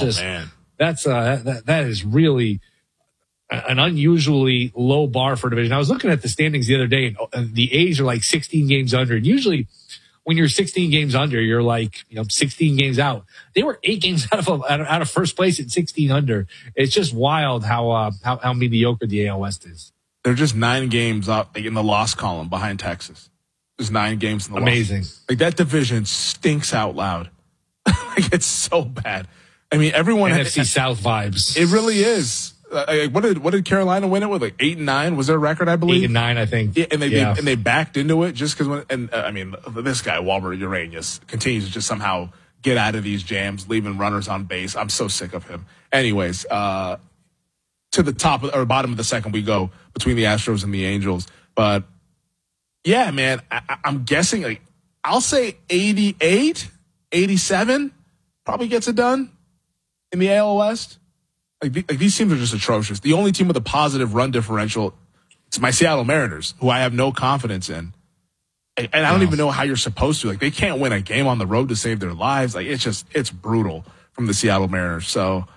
that is really an unusually low bar for a division. I was looking at the standings the other day, and the A's are like 16 games under. And usually when you're 16 games under, you're like, 16 games out. They were 8 games out of first place at 16 under. It's just wild how mediocre the AL West is. They're just 9 games up in the loss column behind Texas. There's 9 games in the Amazing. loss. Like, that division stinks out loud. Like, it's so bad. I mean, everyone NFC South vibes. It really is. What did Carolina win it with? Like 8-9 was their record, I believe. 8-9, I think. Yeah, and they backed into it just because. This guy Walber Uranus continues to just somehow get out of these jams, leaving runners on base. I'm so sick of him. Anyways, to the top or bottom of the second we go between the Astros and the Angels. But yeah, man, I'm guessing like I'll say 88, 87 probably gets it done in the AL West. Like these teams are just atrocious. The only team with a positive run differential is my Seattle Mariners, who I have no confidence in. And I don't even know how you're supposed to. Like, they can't win a game on the road to save their lives. Like, it's brutal from the Seattle Mariners. So,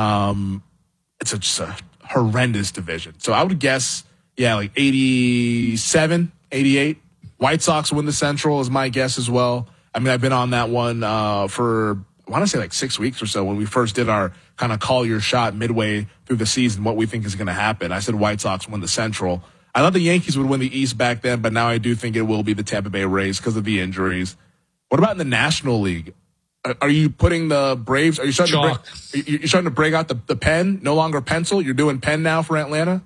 it's just a horrendous division. So I would guess, like 87, 88. White Sox win the Central is my guess as well. I mean, I've been on that one for, I want to say like 6 weeks or so when we first did our kind of call your shot midway through the season, what we think is going to happen. I said White Sox win the Central. I thought the Yankees would win the East back then, but now I do think it will be the Tampa Bay Rays because of the injuries. What about in the National League? Are you putting the Braves? Are you starting to break out the pen? No longer pencil? You're doing pen now for Atlanta?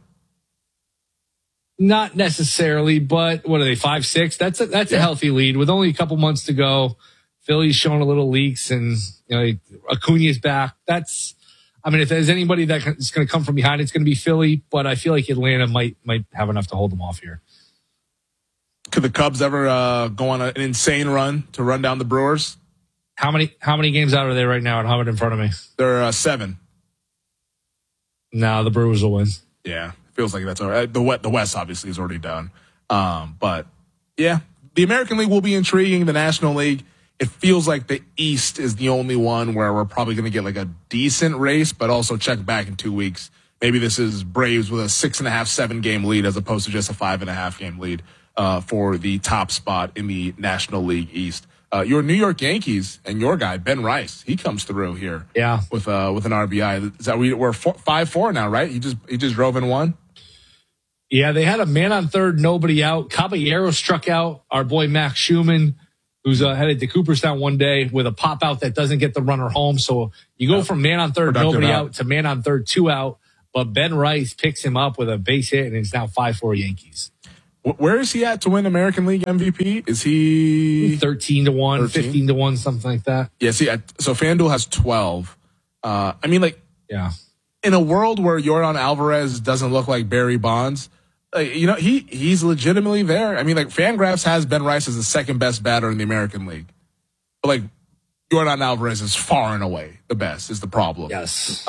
Not necessarily, but what are they, 5-6? That's a healthy lead with only a couple months to go. Philly's showing a little leaks, and Acuna's back. If there's anybody that's going to come from behind, it's going to be Philly. But I feel like Atlanta might have enough to hold them off here. Could the Cubs ever go on an insane run to run down the Brewers? How many games out are they right now? And have it in front of me. They're 7. No, the Brewers will win. Yeah, feels like that's all right. The West obviously is already done. But yeah, the American League will be intriguing. The National League, it feels like the East is the only one where we're probably going to get like a decent race, but also check back in 2 weeks. Maybe this is Braves with a 6.5, 7 game lead as opposed to just a 5.5 game lead for the top spot in the National League East. Your New York Yankees and your guy, Ben Rice, he comes through here. Yeah. With an RBI. Is that we're 5-4 now, right? He just drove in one? Yeah, they had a man on third, nobody out. Caballero struck out our boy Max Schumann, who's headed to Cooperstown one day with a pop out that doesn't get the runner home. So you go from man on third, nobody out to man on third, 2 out. But Ben Rice picks him up with a base hit, and it's now 5-4 Yankees. Where is he at to win American League MVP? Is he 13-1, 15-1, something like that? Yeah, see, so FanDuel has 12. Yeah. In a world where Yordan Alvarez doesn't look like Barry Bonds, he's legitimately there. I mean, like, Fangraphs has Ben Rice as the second best batter in the American League. But, like, Yordan Alvarez is far and away the best is the problem. Yes.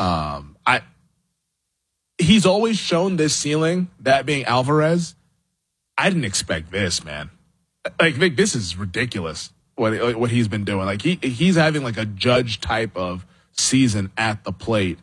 He's always shown this ceiling, that being Alvarez. I didn't expect this, man. Like, this is ridiculous what he's been doing. Like, he's having like a Judge type of season at the plate.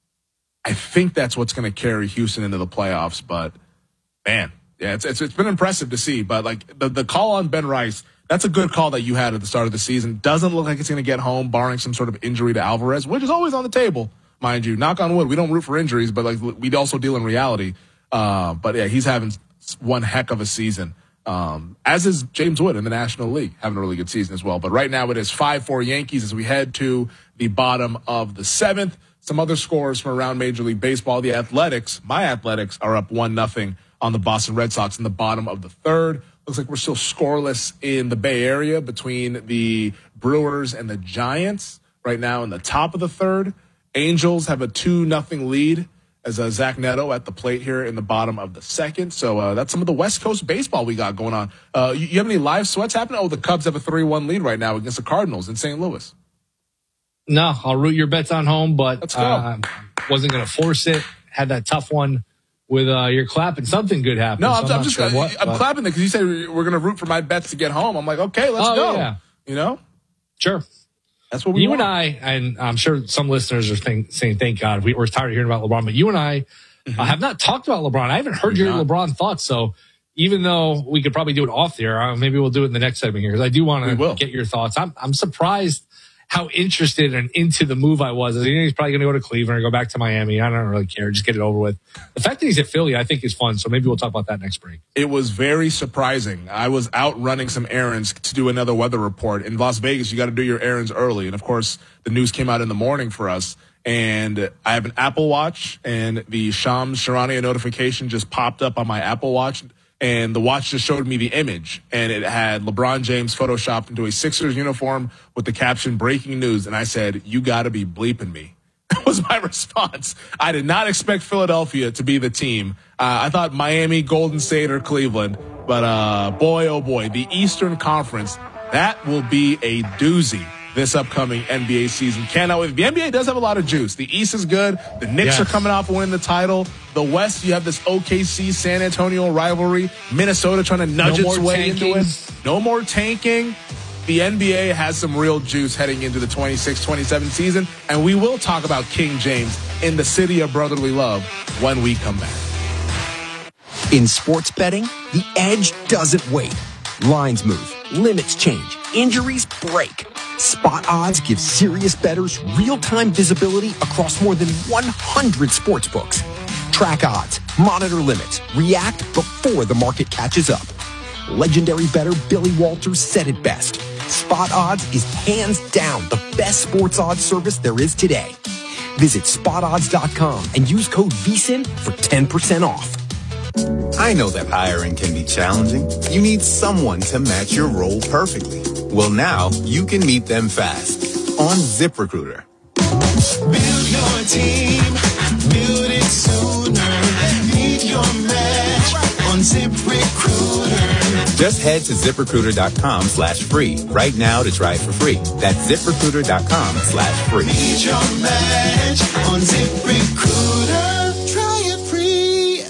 I think that's what's going to carry Houston into the playoffs. But man, yeah, it's been impressive to see. But like the call on Ben Rice, that's a good call that you had at the start of the season. Doesn't look like it's going to get home, barring some sort of injury to Alvarez, which is always on the table, mind you. Knock on wood. We don't root for injuries, but like we also deal in reality. But yeah, he's having one heck of a season. As is James Wood in the National League, having a really good season as well. But right now it is 5-4 Yankees as we head to the bottom of the 7th. Some other scores from around Major League Baseball. The Athletics, my Athletics, are up 1-0 on the Boston Red Sox in the bottom of the 3rd. Looks like we're still scoreless in the Bay Area between the Brewers and the Giants. Right now in the top of the 3rd. Angels have a 2-0 lead as Zach Neto at the plate here in the bottom of the 2nd. So that's some of the West Coast baseball we got going on. You have any live sweats happening? Oh, the Cubs have a 3-1 lead right now against the Cardinals in St. Louis. No, I'll root your bets on home, but let's go. Wasn't going to force it. Had that tough one with you're clapping. Something good happened. No, so I'm just clapping it because you said we're going to root for my bets to get home. I'm like, okay, let's go. Yeah. You know? Sure. That's what we want. And I, and I'm sure some listeners are saying, thank God, we're tired of hearing about LeBron, but you and I have not talked about LeBron. I haven't heard your LeBron thoughts. So even though we could probably do it off the air, maybe we'll do it in the next segment here because I do want to get your thoughts. I'm surprised how interested and into the move I was. I think he's probably going to go to Cleveland or go back to Miami. I don't really care. Just get it over with. The fact that he's at Philly, I think is fun. So maybe we'll talk about that next break. It was very surprising. I was out running some errands to do another weather report. In Las Vegas, you got to do your errands early. And of course, the news came out in the morning for us. And I have an Apple Watch and the Shams Charania notification just popped up on my Apple Watch. And the watch just showed me the image, and it had LeBron James photoshopped into a Sixers uniform with the caption "Breaking News." And I said, "You got to be bleeping me." That was my response. I did not expect Philadelphia to be the team. I thought Miami, Golden State, or Cleveland. But boy, oh boy, the Eastern Conference, that will be a doozy this upcoming NBA season. Cannot wait. The NBA does have a lot of juice. The East is good. The Knicks are coming off winning the title. The West, you have this OKC San Antonio rivalry. Minnesota trying to nudge its way into it. No more tanking. The NBA has some real juice heading into the 26-27 season. And we will talk about King James in the city of brotherly love when we come back. In sports betting, the edge doesn't wait. Lines move, limits change, injuries break. Spot Odds gives serious bettors real-time visibility across more than 100 sports books. Track odds, monitor limits, react before the market catches up. Legendary bettor Billy Walters said it best. Spot Odds is hands down the best sports odds service there is today. Visit SpotOdds.com and use code VSIN for 10% off. I know that hiring can be challenging. You need someone to match your role perfectly. Well, now you can meet them fast on ZipRecruiter. Build your team, build it sooner. Meet your match on ZipRecruiter. Just head to ZipRecruiter.com/free right now to try it for free. That's ZipRecruiter.com/free. Meet your match on ZipRecruiter. Try it free.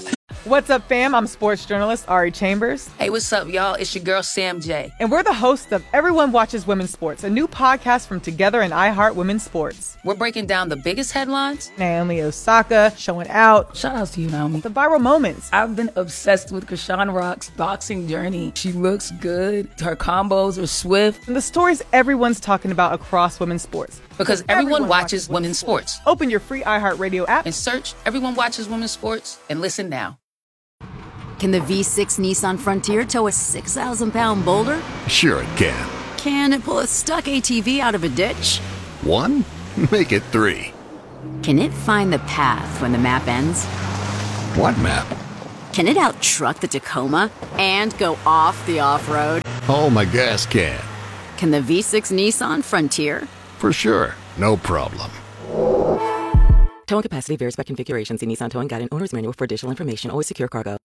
What's up, fam? I'm sports journalist Ari Chambers. Hey, what's up, y'all? It's your girl, Sam J. And we're the hosts of Everyone Watches Women's Sports, a new podcast from Together and iHeart Women's Sports. We're breaking down the biggest headlines. Naomi Osaka showing out. Shout out to you, Naomi. The viral moments. I've been obsessed with Krishan Rock's boxing journey. She looks good. Her combos are swift. And the stories everyone's talking about across women's sports. Because everyone watches women's sports. Open your free iHeartRadio app and search Everyone Watches Women's Sports and listen now. Can the V6 Nissan Frontier tow a 6,000-pound boulder? Sure it can. Can it pull a stuck ATV out of a ditch? 1? Make it 3. Can it find the path when the map ends? What map? Can it out-truck the Tacoma and go off the off-road? Oh, my gas can. Can the V6 Nissan Frontier? For sure. No problem. Towing capacity varies by configuration. See Nissan Towing Guide and Owner's Manual for additional information. Always secure cargo.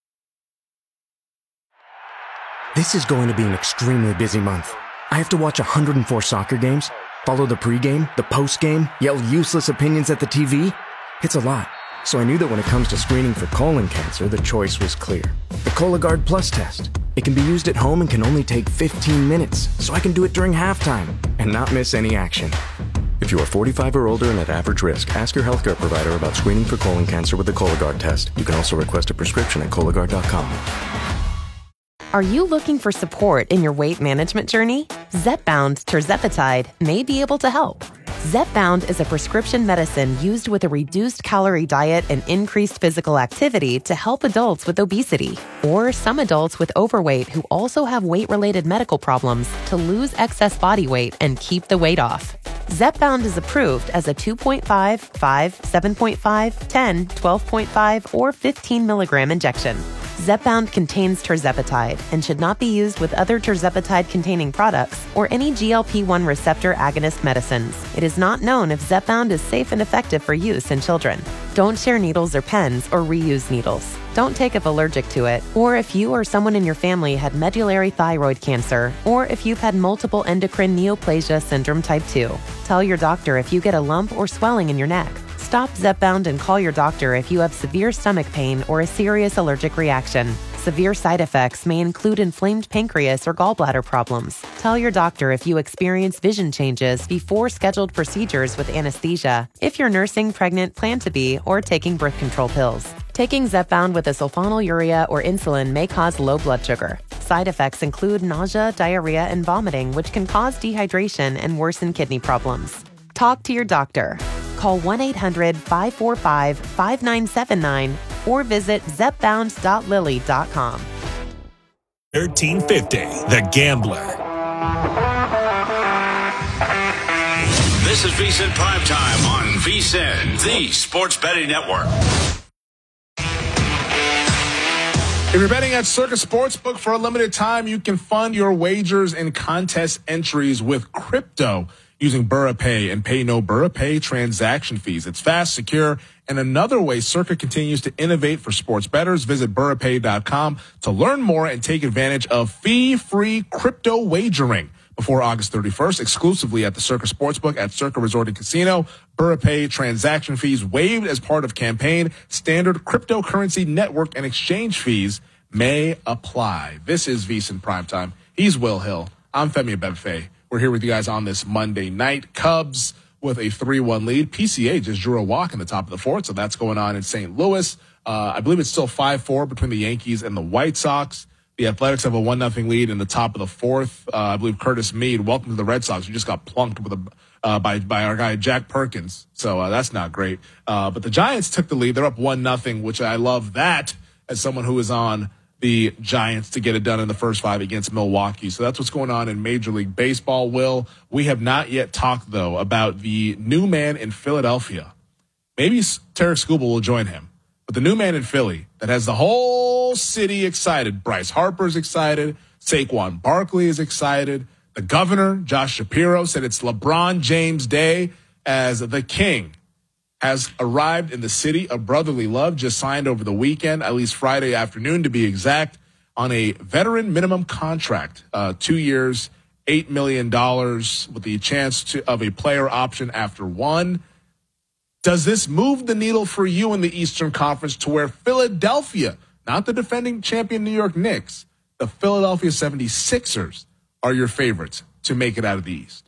This is going to be an extremely busy month. I have to watch 104 soccer games, follow the pregame, the postgame, yell useless opinions at the TV. It's a lot. So I knew that when it comes to screening for colon cancer, the choice was clear. The Cologuard Plus test. It can be used at home and can only take 15 minutes, so I can do it during halftime and not miss any action. If you are 45 or older and at average risk, ask your healthcare provider about screening for colon cancer with the Cologuard test. You can also request a prescription at Cologuard.com. Are you looking for support in your weight management journey? Zepbound tirzepatide may be able to help. Zepbound is a prescription medicine used with a reduced calorie diet and increased physical activity to help adults with obesity or some adults with overweight who also have weight-related medical problems to lose excess body weight and keep the weight off. Zepbound is approved as a 2.5, 5, 7.5, 10, 12.5, or 15 milligram injection. Zepbound contains tirzepatide and should not be used with other tirzepatide-containing products or any GLP-1 receptor agonist medicines. It is not known if Zepbound is safe and effective for use in children. Don't share needles or pens or reuse needles. Don't take if allergic to it, or if you or someone in your family had medullary thyroid cancer, or if you've had multiple endocrine neoplasia syndrome type 2. Tell your doctor if you get a lump or swelling in your neck. Stop Zepbound and call your doctor if you have severe stomach pain or a serious allergic reaction. Severe side effects may include inflamed pancreas or gallbladder problems. Tell your doctor if you experience vision changes before scheduled procedures with anesthesia, if you're nursing, pregnant, plan to be, or taking birth control pills. Taking Zepbound with a sulfonylurea or insulin may cause low blood sugar. Side effects include nausea, diarrhea, and vomiting, which can cause dehydration and worsen kidney problems. Talk to your doctor. Call 1-800-545-5979 or visit zepbound.lilly.com. 1350, The Gambler. This is VSiN Primetime on VSiN, the Sports Betting Network. If you're betting at Circus Sportsbook for a limited time, you can fund your wagers and contest entries with crypto using BurraPay and pay no BurraPay transaction fees. It's fast, secure, and another way Circa continues to innovate for sports bettors. Visit BurraPay.com to learn more and take advantage of fee-free crypto wagering before August 31st, exclusively at the Circa Sportsbook at Circa Resort and Casino. BurraPay transaction fees waived as part of campaign. Standard cryptocurrency network and exchange fees may apply. This is VSiN Primetime. He's Will Hill. I'm Femi Abebefe. We're here with you guys on this Monday night. Cubs with a 3-1 lead. PCA just drew a walk in the top of the fourth, so that's going on in St. Louis. I believe it's still 5-4 between the Yankees and the White Sox. The Athletics have a 1-0 lead in the top of the fourth. I believe Curtis Mead, welcome to the Red Sox, who just got plunked with by our guy Jack Perkins. So that's not great. But the Giants took the lead. They're up 1-0, which I love that as someone who is on the Giants to get it done in the first 5 against Milwaukee. So that's what's going on in Major League Baseball. Will, we have not yet talked, though, about the new man in Philadelphia. Maybe Tarek Skubal will join him. But the new man in Philly that has the whole city excited. Bryce Harper's excited. Saquon Barkley is excited. The governor, Josh Shapiro, said it's LeBron James Day as the king has arrived in the city of brotherly love, just signed over the weekend, at least Friday afternoon to be exact, on a veteran minimum contract, 2 years, $8 million with the chance of a player option after one. Does this move the needle for you in the Eastern Conference to where Philadelphia, not the defending champion New York Knicks, the Philadelphia 76ers are your favorites to make it out of the East?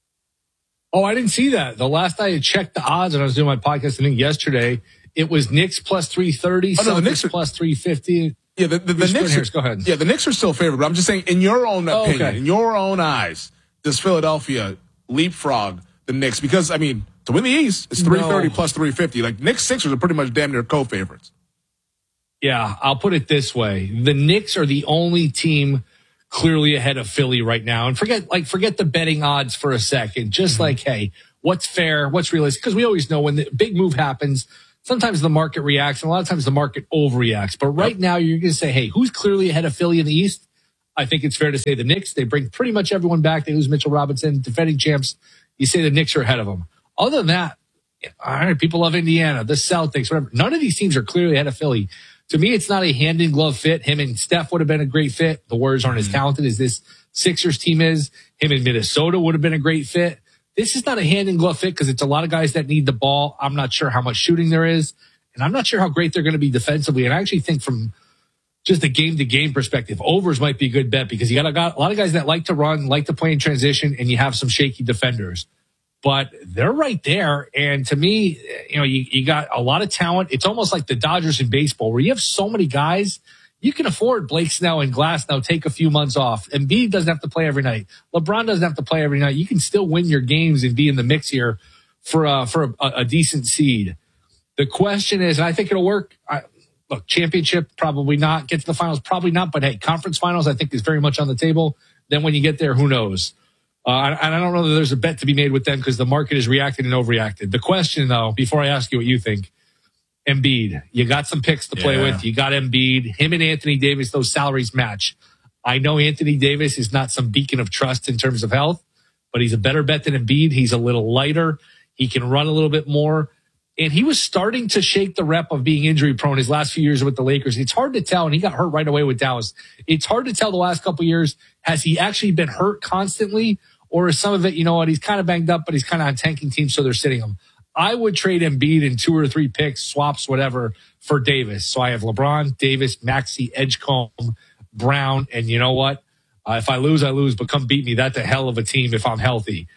Oh, I didn't see that. The last I had checked the odds when I was doing my podcast, I think yesterday, it was Knicks plus 330, the Knicks are plus 350. Yeah, the Knicks. Go ahead. Yeah, the Knicks are still favored, but I'm just saying, in your own opinion, in your own eyes, does Philadelphia leapfrog the Knicks? Because, I mean, to win the East, it's 330 plus 350. Like, Knicks Sixers are pretty much damn near co-favorites. Yeah, I'll put it this way. The Knicks are the only team clearly ahead of Philly right now. And forget the betting odds for a second. Just like, hey, what's fair? What's realistic? Because we always know when the big move happens, sometimes the market reacts, and a lot of times the market overreacts. But right now, you're going to say, hey, who's clearly ahead of Philly in the East? I think it's fair to say the Knicks. They bring pretty much everyone back. They lose Mitchell Robinson, defending champs. You say the Knicks are ahead of them. Other than that, all right, people love Indiana, the Celtics, whatever. None of these teams are clearly ahead of Philly. To me, it's not a hand-in-glove fit. Him and Steph would have been a great fit. The Warriors aren't as talented as this Sixers team is. Him and Minnesota would have been a great fit. This is not a hand-in-glove fit because it's a lot of guys that need the ball. I'm not sure how much shooting there is, and I'm not sure how great they're going to be defensively. And I actually think from just a game-to-game perspective, overs might be a good bet because you got a lot of guys that like to run, like to play in transition, and you have some shaky defenders. But they're right there. And to me, you got a lot of talent. It's almost like the Dodgers in baseball where you have so many guys. You can afford Blake Snell and Glasnow take a few months off. Embiid doesn't have to play every night. LeBron doesn't have to play every night. You can still win your games and be in the mix here for a decent seed. The question is, and I think it'll work. Look, championship, probably not. Get to the finals, probably not. But hey, conference finals, I think is very much on the table. Then when you get there, who knows? And I don't know that there's a bet to be made with them because the market has reacted and overreacted. The question, though, before I ask you what you think, Embiid, you got some picks to play with. You got Embiid. Him and Anthony Davis, those salaries match. I know Anthony Davis is not some beacon of trust in terms of health, but he's a better bet than Embiid. He's a little lighter. He can run a little bit more. And he was starting to shake the rep of being injury prone his last few years with the Lakers. It's hard to tell, and he got hurt right away with Dallas. It's hard to tell the last couple of years, has he actually been hurt constantly? Or is some of it, you know what, he's kind of banged up, but he's kind of on tanking teams, so they're sitting him. I would trade Embiid in 2 or 3 picks, swaps, whatever, for Davis. So I have LeBron, Davis, Maxey, Edgecombe, Brown, and you know what? If I lose, I lose, but come beat me. That's a hell of a team if I'm healthy.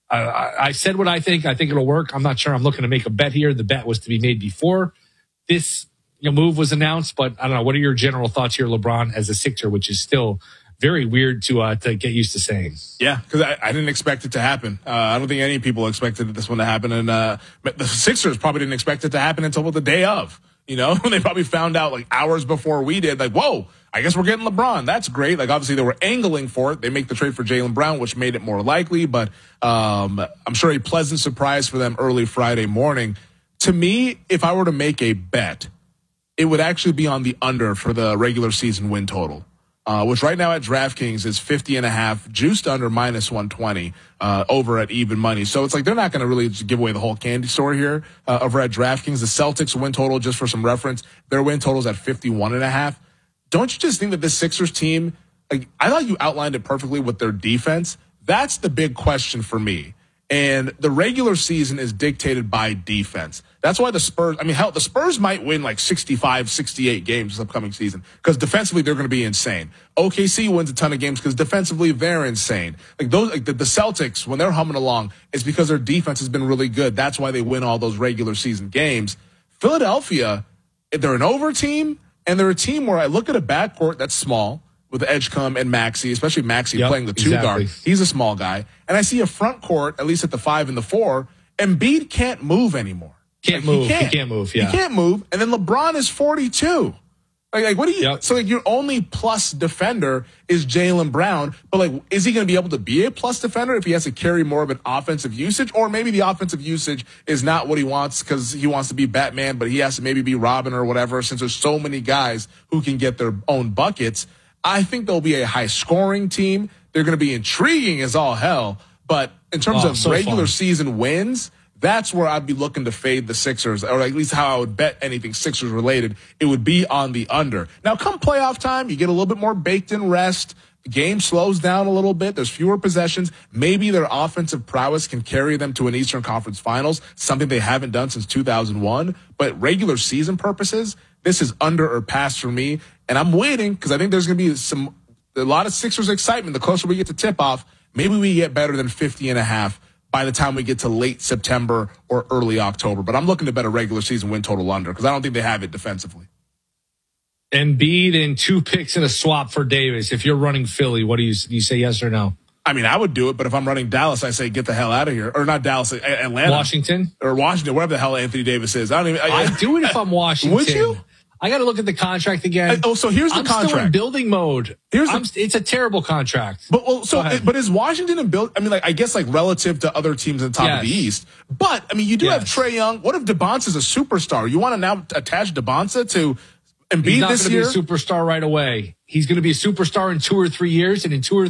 I said what I think. I think it'll work. I'm not sure I'm looking to make a bet here. The bet was to be made before this move was announced, but I don't know. What are your general thoughts here, LeBron, as a Sixer, which is still very weird to get used to saying. Yeah, because I didn't expect it to happen. I don't think any people expected this one to happen. And the Sixers probably didn't expect it to happen until the day of. They probably found out like hours before we did. Like, whoa, I guess we're getting LeBron. That's great. Like, obviously they were angling for it. They make the trade for Jaylen Brown, which made it more likely. But I'm sure a pleasant surprise for them early Friday morning. To me, if I were to make a bet, it would actually be on the under for the regular season win total. Which right now at DraftKings is 50.5, juiced under -120, over at even money. So it's like they're not going to really just give away the whole candy store here over at DraftKings. The Celtics win total, just for some reference, their win total is at 51.5. Don't you just think that this Sixers team, like, I thought you outlined it perfectly with their defense. That's the big question for me. And the regular season is dictated by defense. That's why the Spurs, the Spurs might win like 65, 68 games this upcoming season because defensively they're going to be insane. OKC wins a ton of games because defensively they're insane. Like the Celtics, when they're humming along, it's because their defense has been really good. That's why they win all those regular season games. Philadelphia, they're an over team, and they're a team where I look at a backcourt that's small with Edgecombe and Maxey, especially Maxey playing the 2 guard. He's a small guy. And I see a front court, at least at the 5 and the 4, Embiid can't move anymore. He can't move, yeah. He can't move. And then LeBron is 42. Like what do you, so like your only plus defender is Jaylen Brown, but like, is he going to be able to be a plus defender if he has to carry more of an offensive usage? Or maybe the offensive usage is not what he wants because he wants to be Batman, but he has to maybe be Robin or whatever, since there's so many guys who can get their own buckets. I think they'll be a high-scoring team. They're going to be intriguing as all hell. But in terms of regular season wins, that's where I'd be looking to fade the Sixers, or at least how I would bet anything Sixers-related. It would be on the under. Now, come playoff time, you get a little bit more baked-in rest. the game slows down a little bit. There's fewer possessions. Maybe their offensive prowess can carry them to an Eastern Conference Finals, something they haven't done since 2001. But regular season purposes, this is under or past for me. And I'm waiting because I think there's going to be a lot of Sixers excitement. The closer we get to tip-off, maybe we get better than 50.5 by the time we get to late September or early October. But I'm looking to bet a regular season win total under because I don't think they have it defensively. Embiid and 2 picks and a swap for Davis. If you're running Philly, what do you say yes or no? I mean, I would do it, but if I'm running Dallas, I say get the hell out of here. Or not Dallas, Atlanta. Washington? Or Washington, wherever the hell Anthony Davis is. I'd do it if I'm Washington. Would you? I got to look at the contract again. So here's the contract. I'm still in building mode. It's a terrible contract. But is Washington in build? I mean, I guess relative to other teams in the top of the East. But I mean, you do have Trae Young. What if DeBonce's a superstar? You want to now attach DeBonce to Embiid this year? He's not going to be a superstar right away. He's going to be a superstar in 2 or 3 years, and in 2 or